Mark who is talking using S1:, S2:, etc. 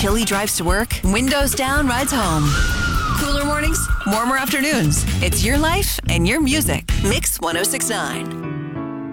S1: Chili drives to work, windows down rides home. Cooler mornings, warmer afternoons. It's your life and your music. Mix 1069.